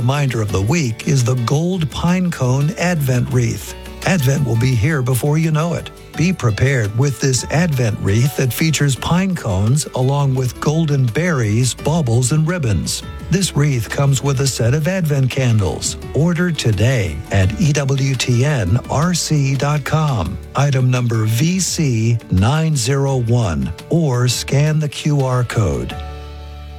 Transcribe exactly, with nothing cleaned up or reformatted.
reminder of the week is the Gold Pine Cone Advent Wreath. Advent will be here before you know it. Be prepared with this Advent wreath that features pine cones along with golden berries, baubles, and ribbons. This wreath comes with a set of Advent candles. Order today at E W T N R C dot com, item number V C nine zero one, or scan the Q R code.